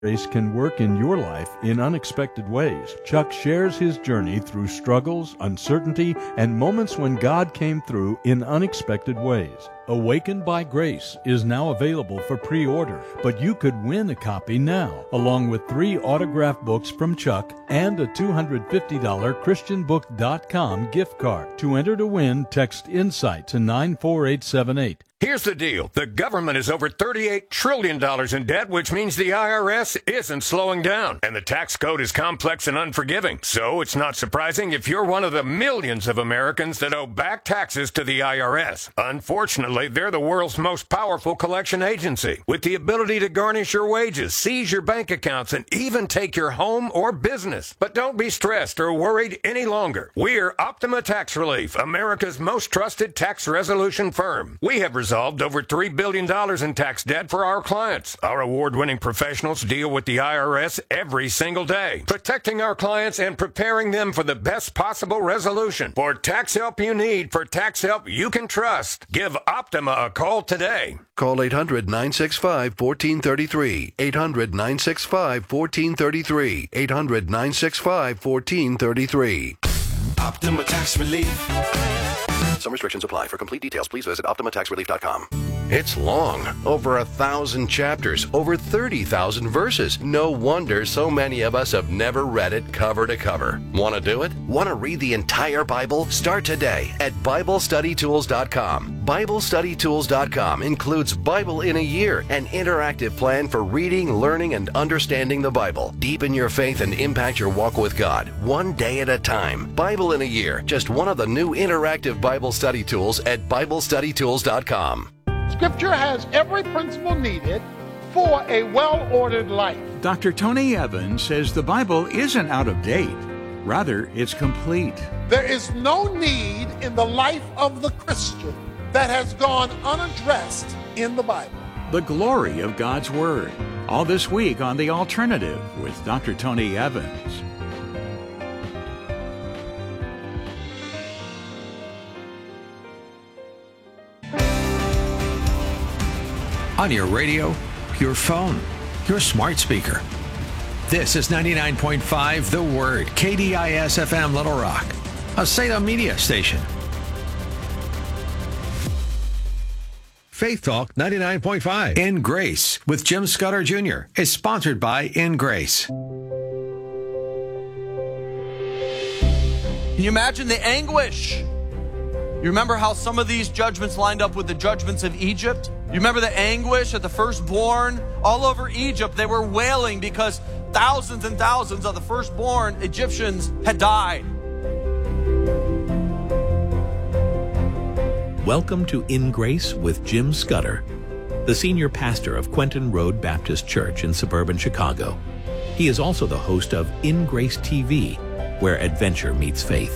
Grace can work in your life in unexpected ways. Chuck shares his journey through struggles, uncertainty, and moments when God came through in unexpected ways. Awakened by Grace is now available for pre-order, but you could win a copy now, along with 3 autographed books from Chuck and a $250 ChristianBook.com gift card. To enter to win, text INSIGHT to 94878. Here's the deal. The government is over $38 trillion in debt, which means the IRS isn't slowing down. And the tax code is complex and unforgiving. So it's not surprising if you're one of the millions of Americans that owe back taxes to the IRS. Unfortunately, they're the world's most powerful collection agency, with the ability to garnish your wages, seize your bank accounts, and even take your home or business. But don't be stressed or worried any longer. We're Optima Tax Relief, America's most trusted tax resolution firm. We have resolved over $3 billion in tax debt for our clients. Our award-winning professionals deal with the IRS every single day, protecting our clients and preparing them for the best possible resolution. For tax help you need, for tax help you can trust, give Optima a call today. Call 800-965-1433. 800-965-1433. 800-965-1433. Optima Tax Relief. Some restrictions apply. For complete details, please visit OptimaTaxRelief.com. It's long. Over 1,000 chapters. Over 30,000 verses. No wonder so many of us have never read it cover to cover. Want to do it? Want to read the entire Bible? Start today at BibleStudyTools.com. BibleStudyTools.com includes Bible in a Year, an interactive plan for reading, learning, and understanding the Bible. Deepen your faith and impact your walk with God, one day at a time. Bible in a Year, just one of the new interactive Bible study tools at BibleStudyTools.com. Scripture has every principle needed for a well-ordered life. Dr. Tony Evans says the Bible isn't out of date. Rather, it's complete. There is no need in the life of the Christian that has gone unaddressed in the Bible. The glory of God's Word. All this week on The Alternative with Dr. Tony Evans. On your radio, your phone, your smart speaker. This is 99.5 The Word, KDIS FM Little Rock, a Salem media station. Faith Talk 99.5 In Grace with Jim Scudder Jr. is sponsored by In Grace. Can you imagine the anguish? You remember how some of these judgments lined up with the judgments of Egypt? You remember the anguish at the firstborn? All over Egypt, they were wailing because thousands and thousands of the firstborn Egyptians had died. Welcome to In Grace with Jim Scudder, the senior pastor of Quentin Road Baptist Church in suburban Chicago. He is also the host of In Grace TV, where adventure meets faith.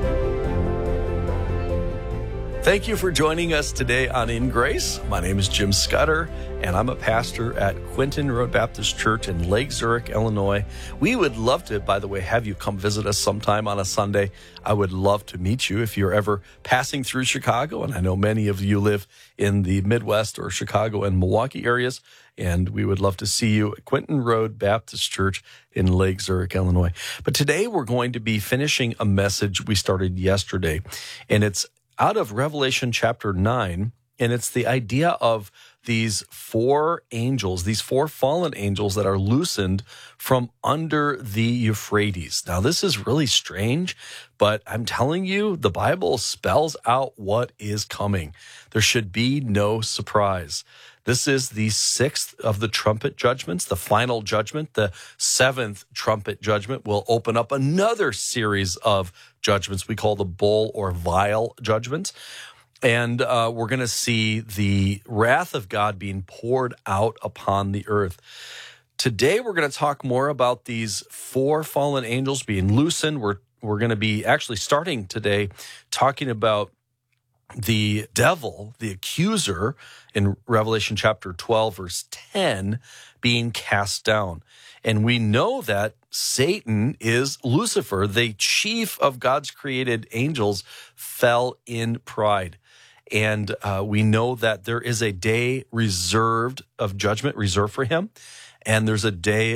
Thank you for joining us today on In Grace. My name is Jim Scudder, and I'm a pastor at Quentin Road Baptist Church in Lake Zurich, Illinois. We would love to, by the way, have you come visit us sometime on a Sunday. I would love to meet you if you're ever passing through Chicago, and I know many of you live in the Midwest or Chicago and Milwaukee areas, and we would love to see you at Quentin Road Baptist Church in Lake Zurich, Illinois. But today we're going to be finishing a message we started yesterday, and it's out of Revelation chapter 9, and it's the idea of these 4 angels, these 4 fallen angels that are loosened from under the Euphrates. Now, this is really strange, but I'm telling you, the Bible spells out what is coming. There should be no surprise. This is the 6th of the trumpet judgments, the final judgment. The 7th trumpet judgment will open up another series of judgments we call the bowl or vial judgments. And we're going to see the wrath of God being poured out upon the earth. Today, we're going to talk more about these 4 fallen angels being loosened. We're going to be actually starting today talking about the devil, the accuser, in Revelation chapter 12, verse 10, being cast down. And we know that Satan is Lucifer, the chief of God's created angels, fell in pride. And we know that there is a day of judgment reserved for him. and there's a day